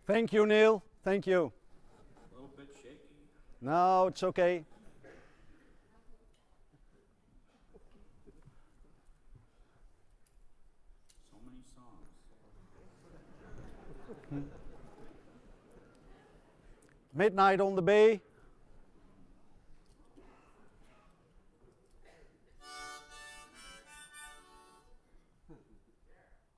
Thank you, Neil. Thank you. A little bit shaky. No, it's okay. So many songs. Midnight on the Bay.